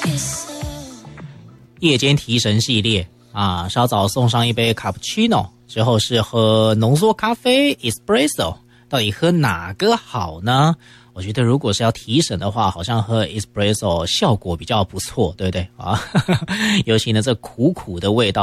夜间提神系列啊，稍早送上一杯卡布奇诺，之后是喝浓缩咖啡 espresso， 到底喝哪个好呢？我觉得如果是要提神的话，好像喝 espresso 效果比较不错，对不对啊？尤其呢这苦苦的味道